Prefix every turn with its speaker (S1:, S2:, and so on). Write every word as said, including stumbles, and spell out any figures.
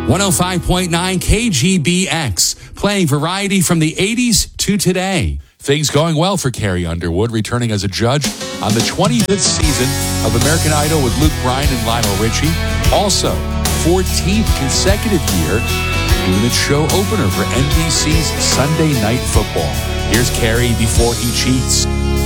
S1: one oh five point nine K G B X, playing variety from the eighties to today. Things going well for Carrie Underwood, returning as a judge on the twenty-fifth season of American Idol with Luke Bryan and Lionel Richie. Also, fourteenth consecutive year doing the show opener for N B C's Sunday Night Football. Here's Carrie before he cheats.